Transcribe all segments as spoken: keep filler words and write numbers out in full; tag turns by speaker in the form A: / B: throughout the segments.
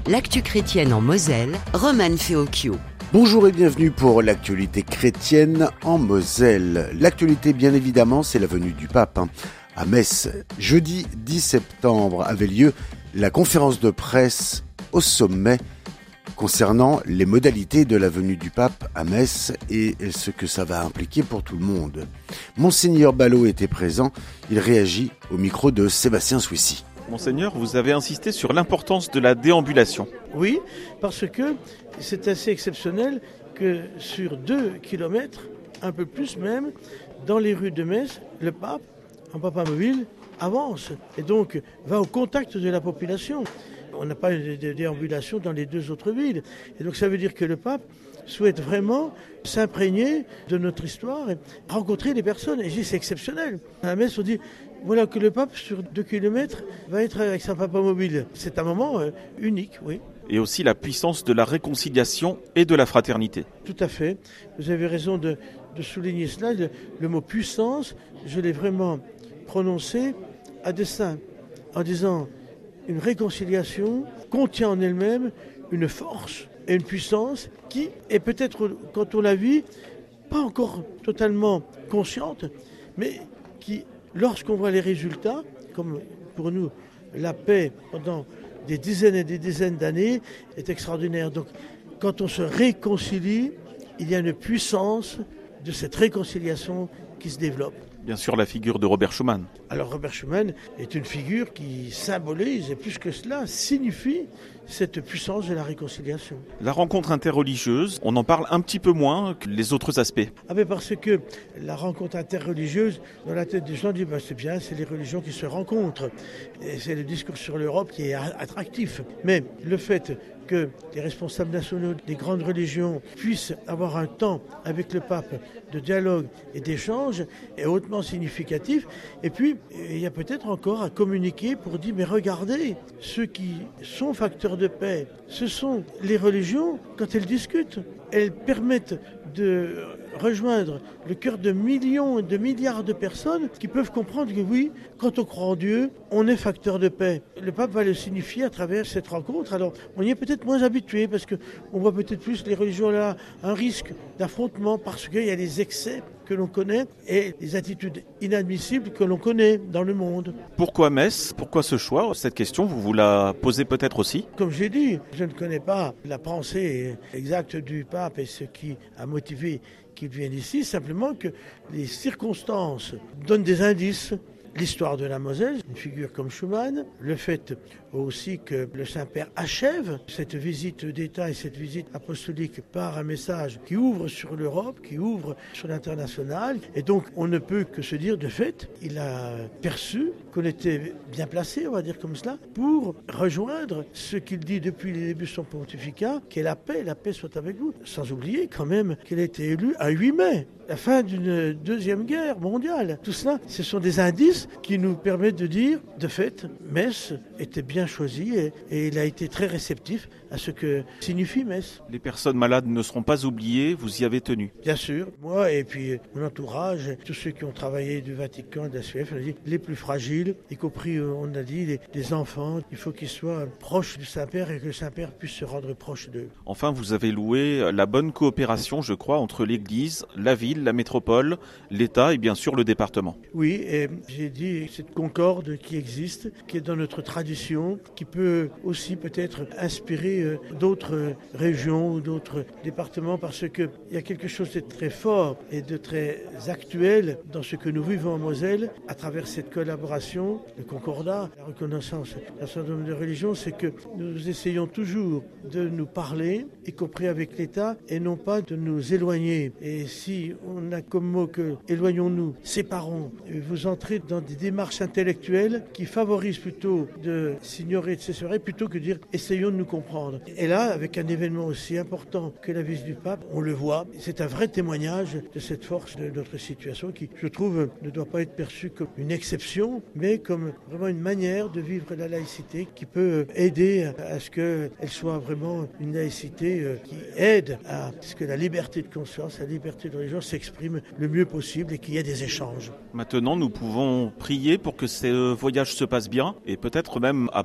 A: L'actu chrétienne en Moselle, Roman Feocchio.
B: Bonjour et bienvenue pour l'actualité chrétienne en Moselle. L'actualité, bien évidemment, c'est la venue du pape. À Metz, jeudi dix septembre, avait lieu la conférence de presse au sommet concernant les modalités de la venue du pape à Metz et ce que ça va impliquer pour tout le monde. Monseigneur Ballot était présent, il réagit au micro de Sébastien Swissy.
C: Monseigneur, vous avez insisté sur l'importance de la déambulation.
D: Oui, parce que c'est assez exceptionnel que sur deux kilomètres, un peu plus même, dans les rues de Metz, le pape, en papa mobile, avance et donc va au contact de la population. On n'a pas de déambulation dans les deux autres villes. Et donc ça veut dire que le pape souhaite vraiment s'imprégner de notre histoire et rencontrer les personnes. Et je dis, c'est exceptionnel. À Metz, on dit, voilà que le pape, sur deux kilomètres, va être avec son papa mobile. C'est un moment euh, unique, oui.
C: Et aussi la puissance de la réconciliation et de la fraternité.
D: Tout à fait. Vous avez raison de, de souligner cela. Le, le mot puissance, je l'ai vraiment prononcé à dessein, en disant une réconciliation contient en elle-même une force et une puissance qui est peut-être, quand on la vit, pas encore totalement consciente, mais qui, lorsqu'on voit les résultats, comme pour nous, la paix pendant des dizaines et des dizaines d'années est extraordinaire. Donc, quand on se réconcilie, il y a une puissance de cette réconciliation qui se développe.
C: Bien sûr, la figure de Robert Schuman.
D: Alors Robert Schuman est une figure qui symbolise, et plus que cela, signifie cette puissance de la réconciliation.
C: La rencontre interreligieuse, on en parle un petit peu moins que les autres aspects.
D: Ah mais parce que la rencontre interreligieuse, dans la tête des gens, on dit ben c'est bien, c'est les religions qui se rencontrent. Et c'est le discours sur l'Europe qui est attractif. Mais le fait que les responsables nationaux des grandes religions puissent avoir un temps avec le pape de dialogue et d'échange est hautement significatif. Et puis, il y a peut-être encore à communiquer pour dire, mais regardez, ceux qui sont facteurs de paix, ce sont les religions quand elles discutent. Elles permettent de rejoindre le cœur de millions et de milliards de personnes qui peuvent comprendre que oui, quand on croit en Dieu, on est facteur de paix. Le pape va le signifier à travers cette rencontre. Alors, on y est peut-être moins habitué parce qu'on voit peut-être plus les religions là, un risque d'affrontement parce qu'il y a les excès que l'on connaît et les attitudes inadmissibles que l'on connaît dans le monde.
C: Pourquoi Metz ? Pourquoi ce choix ? Cette question, vous vous la posez peut-être aussi ?
D: Comme j'ai dit, je ne connais pas la pensée exacte du pape et ce qui a motivé qu'il vienne ici, simplement que les circonstances donnent des indices. L'histoire de la Moselle, une figure comme Schuman, le fait aussi que le Saint-Père achève cette visite d'État et cette visite apostolique par un message qui ouvre sur l'Europe, qui ouvre sur l'international. Et donc, on ne peut que se dire, de fait, il a perçu qu'on était bien placé, on va dire comme cela, pour rejoindre ce qu'il dit depuis les débuts de son pontificat, qu'est la paix, la paix soit avec vous. Sans oublier quand même qu'il a été élu à huit mai, la fin d'une deuxième guerre mondiale. Tout cela, ce sont des indices qui nous permettent de dire, de fait, Metz était bien choisi et, et il a été très réceptif à ce que signifie Metz.
C: Les personnes malades ne seront pas oubliées, vous y avez tenu.
D: Bien sûr, moi et puis mon entourage, tous ceux qui ont travaillé du Vatican, de la C F, on a dit les plus fragiles, y compris, on a dit, les, les enfants, il faut qu'ils soient proches du Saint-Père et que le Saint-Père puisse se rendre proche d'eux.
C: Enfin, vous avez loué la bonne coopération, je crois, entre l'Église, la ville, la métropole, l'État et bien sûr le département.
D: Oui, et j'ai dit cette concorde qui existe, qui est dans notre tradition, qui peut aussi peut-être inspirer d'autres régions ou d'autres départements parce qu'il y a quelque chose de très fort et de très actuel dans ce que nous vivons en Moselle à travers cette collaboration, le concordat, la reconnaissance d'un certain nombre de religions, c'est que nous essayons toujours de nous parler, y compris avec l'État, et non pas de nous éloigner. Et si on a comme mot que éloignons-nous, séparons, vous entrez dans des démarches intellectuelles qui favorisent plutôt de s'ignorer, de se séparer, plutôt que de dire essayons de nous comprendre. Et là, avec un événement aussi important que la visite du pape, on le voit, c'est un vrai témoignage de cette force de notre situation qui, je trouve, ne doit pas être perçue comme une exception, mais comme vraiment une manière de vivre la laïcité qui peut aider à ce qu'elle soit vraiment une laïcité qui aide à ce que la liberté de conscience, la liberté de religion s'exprime le mieux possible et qu'il y ait des échanges.
C: Maintenant, nous pouvons prier pour que ce voyage se passe bien et peut-être même à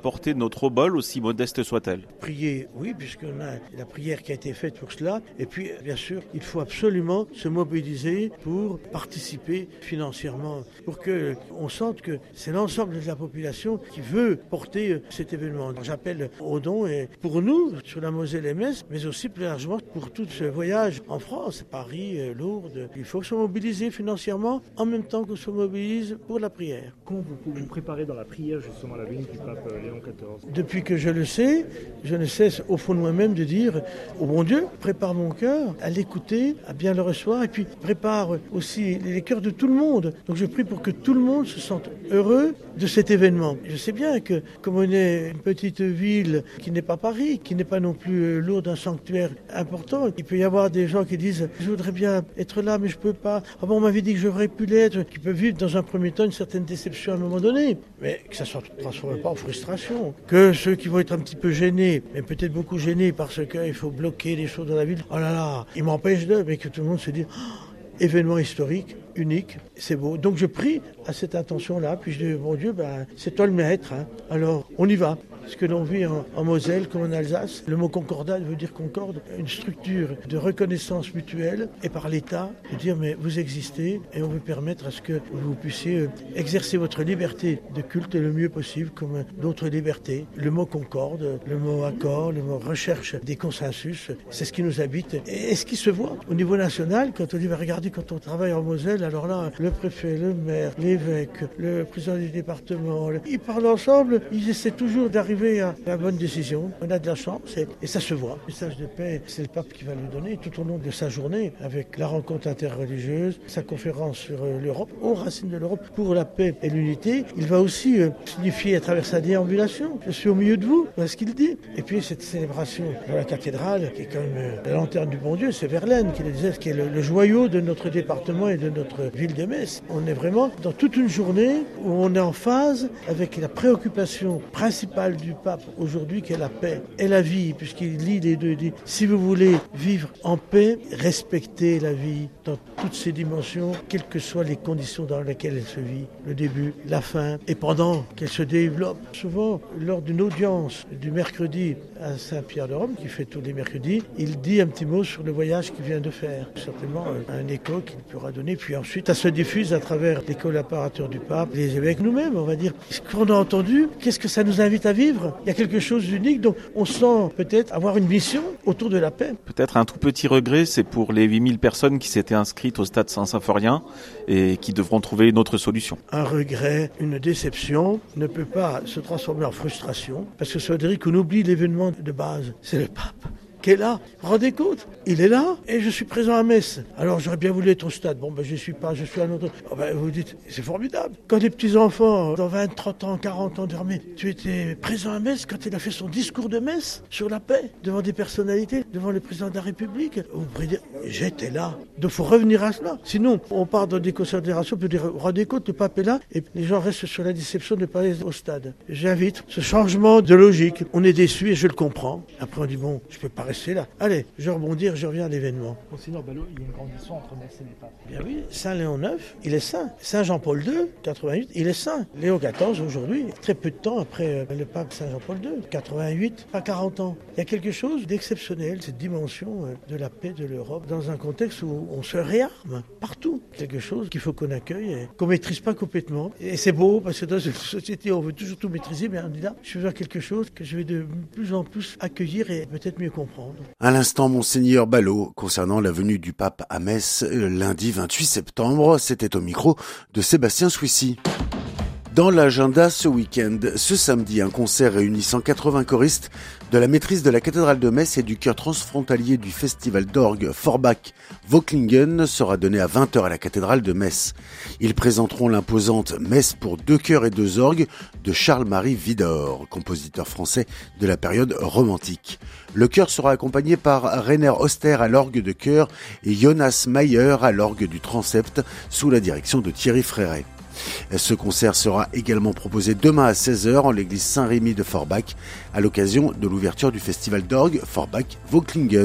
C: apporter notre obole, aussi modeste soit-elle.
D: Prier, oui, puisqu'on a la prière qui a été faite pour cela. Et puis, bien sûr, il faut absolument se mobiliser pour participer financièrement, pour qu'on sente que c'est l'ensemble de la population qui veut porter cet événement. Alors, j'appelle aux dons, et pour nous, sur la Moselle et Metz, mais aussi plus largement pour tout ce voyage en France, Paris, Lourdes. Il faut se mobiliser financièrement en même temps qu'on se mobilise pour la prière.
E: Comment vous vous préparez dans la prière justement à la venue du pape Léon quatorze?
D: Depuis que je le sais, je ne cesse au fond de moi-même de dire au bon Dieu, prépare mon cœur à l'écouter, à bien le recevoir, et puis prépare aussi les cœurs de tout le monde. Donc je prie pour que tout le monde se sente heureux de cet événement. Je sais bien que comme on est une petite ville qui n'est pas Paris, qui n'est pas non plus lourde d'un sanctuaire important, il peut y avoir des gens qui disent je voudrais bien être là mais je peux pas. Ah bon, on m'avait dit que j'aurais pu l'être, qui peuvent vivre dans un premier temps une certaine déception à un moment donné, mais que ça ne se transforme pas en frustration. Que ceux qui vont être un petit peu gênés, mais peut-être beaucoup gênés parce qu'il faut bloquer les choses dans la ville, oh là là, ils m'empêchent de, mais que tout le monde se dit oh, événement historique, unique, c'est beau. Donc je prie à cette intention-là, puis je dis, mon Dieu, ben, c'est toi le maître, hein. Alors on y va. Ce que l'on vit en, en Moselle comme en Alsace, le mot concordat veut dire concorde, une structure de reconnaissance mutuelle et par l'État, de dire mais vous existez et on veut permettre à ce que vous puissiez exercer votre liberté de culte le mieux possible comme d'autres libertés. Le mot concorde, le mot accord, le mot recherche des consensus, c'est ce qui nous habite et ce qui se voit au niveau national quand on dit, bah, regardez, quand on travaille en Moselle, alors là, le préfet, le maire, l'évêque, le président du département, ils parlent ensemble, ils essaient toujours d'arriver à la bonne décision. On a de la chance et, et ça se voit. Le message de paix, c'est le pape qui va le donner tout au long de sa journée avec la rencontre interreligieuse, sa conférence sur euh, l'Europe, aux racines de l'Europe pour la paix et l'unité. Il va aussi euh, signifier à travers sa déambulation, je suis au milieu de vous, voilà ce qu'il dit. Et puis cette célébration dans la cathédrale, qui est quand même euh, la lanterne du bon Dieu, c'est Verlaine qui le disait, qui est le, le joyau de notre département et de notre ville de Metz. On est vraiment dans toute une journée où on est en phase avec la préoccupation principale du pape aujourd'hui, qui est la paix et la vie, puisqu'il lit les deux, il dit si vous voulez vivre en paix, respectez la vie dans toutes ses dimensions, quelles que soient les conditions dans lesquelles elle se vit, le début, la fin, et pendant qu'elle se développe. Souvent, lors d'une audience du mercredi à Saint-Pierre-de-Rome, qui fait tous les mercredis, il dit un petit mot sur le voyage qu'il vient de faire. Certainement un écho qu'il pourra donner, puis ensuite ça se diffuse à travers les collaborateurs du pape, les évêques nous-mêmes, on va dire. Ce qu'on a entendu, qu'est-ce que ça nous invite à vivre? Il y a quelque chose d'unique, donc on sent peut-être avoir une mission autour de la paix.
C: Peut-être un tout petit regret, c'est pour les huit mille personnes qui s'étaient inscrites au stade Saint-Symphorien et qui devront trouver une autre solution.
D: Un regret, une déception ne peut pas se transformer en frustration, parce que ça veut dire qu'on oublie l'événement de base, c'est le pape qui est là. Rendez compte, il est là et je suis présent à Metz. Alors j'aurais bien voulu être au stade. Bon, ben je suis pas, je suis à un autre. Oh, ben, vous dites, c'est formidable. Quand des petits-enfants, dans vingt, trente ans, quarante ans, disent, mais tu étais présent à Metz quand il a fait son discours de Metz sur la paix, devant des personnalités, devant le président de la République. Vous pourrez dire, j'étais là. Donc il faut revenir à cela. Sinon, on part dans des considérations, on peut dire, rendez compte, le pape est là, et les gens restent sur la déception de ne pas aller au stade. J'invite ce changement de logique. On est déçu et je le comprends. Après on dit, bon, je peux pas rester là. Allez, je rebondir, je reviens à l'événement.
E: Monseigneur Ballot, il y a une grande histoire entre Metz et les papes.
D: Bien oui, Saint Léon neuf, il est saint. Saint Jean-Paul deux, quatre-vingt-huit, il est saint. Léon quatorze, aujourd'hui, très peu de temps après le pape Saint Jean-Paul deux, quatre-vingt-huit, pas quarante ans. Il y a quelque chose d'exceptionnel, cette dimension de la paix de l'Europe, dans un contexte où on se réarme partout. Quelque chose qu'il faut qu'on accueille et qu'on ne maîtrise pas complètement. Et c'est beau, parce que dans une société où on veut toujours tout maîtriser, mais on dit là, je veux faire quelque chose que je vais de plus en plus accueillir et peut-être mieux comprendre.
B: À l'instant, Monseigneur Ballot, concernant la venue du pape à Metz, lundi vingt-huit septembre, c'était au micro de Sébastien Swissy. Dans l'agenda ce week-end, ce samedi, un concert réunissant quatre-vingts choristes de la maîtrise de la cathédrale de Metz et du chœur transfrontalier du festival d'orgue Forbach-Vauclingen sera donné à vingt heures à la cathédrale de Metz. Ils présenteront l'imposante Messe pour deux chœurs et deux orgues de Charles-Marie Widor, compositeur français de la période romantique. Le chœur sera accompagné par Rainer Oster à l'orgue de chœur et Jonas Mayer à l'orgue du transept sous la direction de Thierry Fréret. Ce concert sera également proposé demain à seize heures en l'église Saint-Rémy de Forbach à l'occasion de l'ouverture du festival d'orgue Forbach-Vauclingen.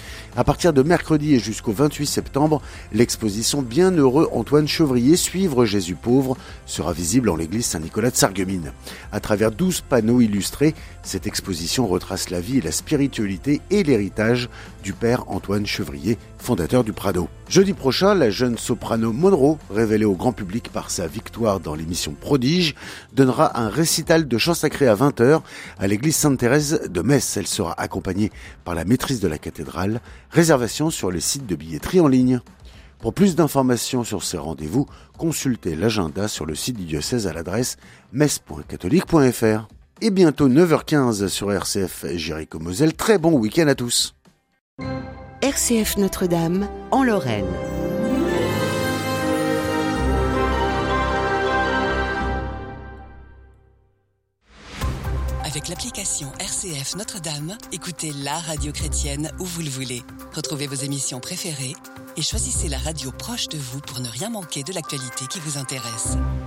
B: À partir de mercredi et jusqu'au vingt-huit septembre, l'exposition Bienheureux Antoine Chevrier, Suivre Jésus pauvre sera visible en l'église Saint-Nicolas de Sarreguemines. À travers douze panneaux illustrés, cette exposition retrace la vie et la spiritualité et l'héritage du père Antoine Chevrier, fondateur du Prado. Jeudi prochain, la jeune soprano Monroe, révélée au grand public par sa victoire dans l'émission Prodige, donnera un récital de chant sacré à vingt heures à l'église Sainte-Thérèse de Metz. Elle sera accompagnée par la maîtrise de la cathédrale. Réservation sur les sites de billetterie en ligne. Pour plus d'informations sur ces rendez-vous, consultez l'agenda sur le site du diocèse à l'adresse metz point catholique point f r. Et bientôt neuf heures quinze sur R C F Jéricho-Moselle. Très bon week-end à tous.
A: R C F Notre-Dame, en Lorraine.
F: Avec l'application R C F Notre-Dame, écoutez la radio chrétienne où vous le voulez. Retrouvez vos émissions préférées et choisissez la radio proche de vous pour ne rien manquer de l'actualité qui vous intéresse.